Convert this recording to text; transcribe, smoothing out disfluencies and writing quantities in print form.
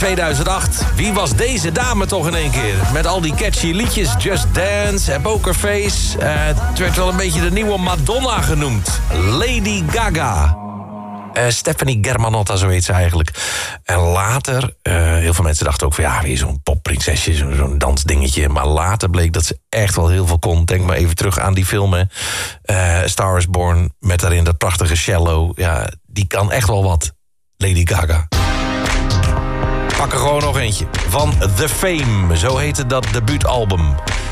2008. Wie was deze dame toch in één keer? Met al die catchy liedjes. Just Dance en Pokerface. Het werd wel een beetje de nieuwe Madonna genoemd. Lady Gaga. Stephanie Germanotta, zo heet ze eigenlijk. En later, heel veel mensen dachten ook van... ja, weer zo'n popprinsesje, zo'n dansdingetje. Maar later bleek dat ze echt wel heel veel kon. Denk maar even terug aan die filmen. Star is Born, met daarin dat prachtige cello. Ja, die kan echt wel wat. Lady Gaga. Pak er gewoon nog eentje. Van The Fame, zo heette dat debuutalbum.